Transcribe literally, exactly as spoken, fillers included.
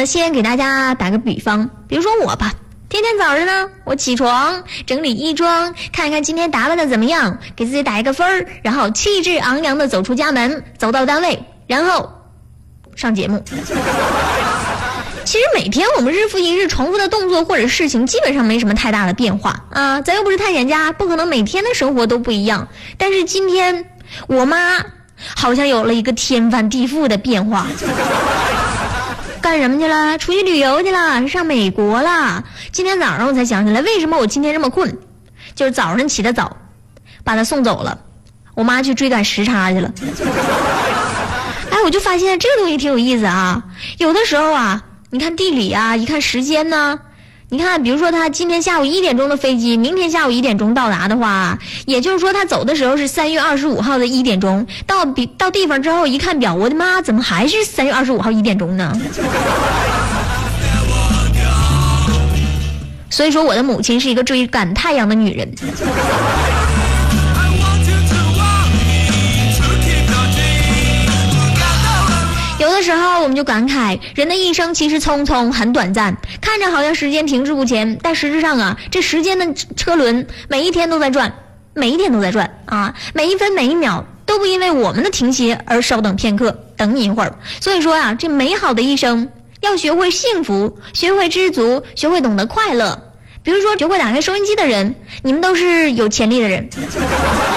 先给大家打个比方，比如说我吧，天天早上呢，我起床整理衣装，看看今天打扮的怎么样，给自己打一个分儿，然后气质昂扬的走出家门，走到单位，然后上节目。其实每天我们日复一日重复的动作或者事情基本上没什么太大的变化啊，咱又不是探险家，不可能每天的生活都不一样。但是今天我妈好像有了一个天翻地覆的变化。干什么去了？出去旅游去了，上美国了。今天早上我才想起来，为什么我今天这么困，就是早上起得早，把她送走了，我妈去追赶时差去了。哎，我就发现这个东西挺有意思啊。有的时候啊，你看地理啊，一看时间呢，你看比如说他今天下午一点钟的飞机，明天下午一点钟到达的话，也就是说他走的时候是三月二十五号的一点钟，到比到地方之后一看表，我的妈，怎么还是三月二十五号一点钟呢？所以说我的母亲是一个追赶太阳的女人。有的时候我们就感慨，人的一生其实匆匆很短暂，看着好像时间停滞不前，但实质上啊，这时间的车轮每一天都在转，每一天都在转啊，每一分每一秒都不因为我们的停歇而稍等片刻，等你一会儿。所以说啊，这美好的一生要学会幸福，学会知足，学会懂得快乐。比如说学会打开收音机的人，你们都是有潜力的人。